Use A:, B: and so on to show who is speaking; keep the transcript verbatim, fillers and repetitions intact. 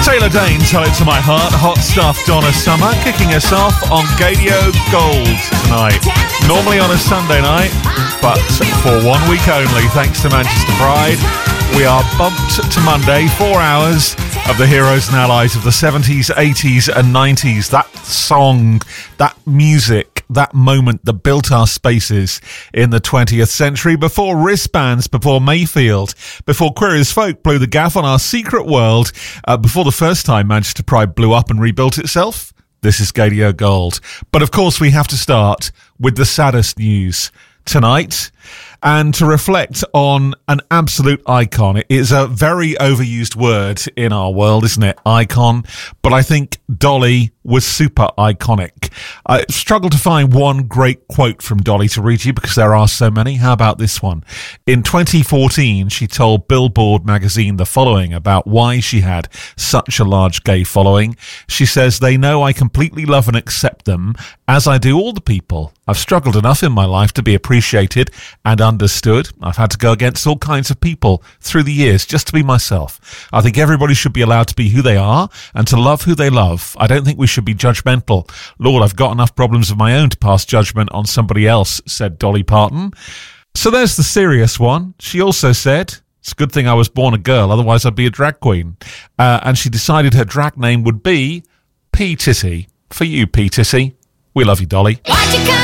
A: Taylor Dane, Tell It To My Heart, hot stuff, Donna Summer, kicking us off on Gadio Gold tonight. Normally on a Sunday night, but for one week only, thanks to Manchester Pride, we are bumped to Monday, four hours of the heroes and allies of the seventies, eighties and nineties. That song, that music, that moment that built our spaces in the twentieth century, before wristbands, before Mayfield, before Queer as Folk blew the gaff on our secret world, uh, before the first time Manchester Pride blew up and rebuilt itself. This is Gadio Gold. But of course we have to start with the saddest news tonight, and to reflect on an absolute icon. It is a very overused word in our world, isn't it? Icon. But I think Dolly was super iconic. I struggled to find one great quote from Dolly to read you because there are so many. How about this one? In twenty fourteen, she told Billboard magazine the following about why she had such a large gay following. She says, "They know I completely love and accept them, as I do all the people. I've struggled enough in my life to be appreciated and understood. I've had to go against all kinds of people through the years just to be myself. I think everybody should be allowed to be who they are and to love who they love. I don't think we should be judgmental. Lord, I've got enough problems of my own to pass judgment on somebody else," said Dolly Parton. So there's the serious one. She also said, "It's a good thing I was born a girl, otherwise I'd be a drag queen." Uh, and she decided her drag name would be P. Titty. For you, P. Titty. We love you, Dolly.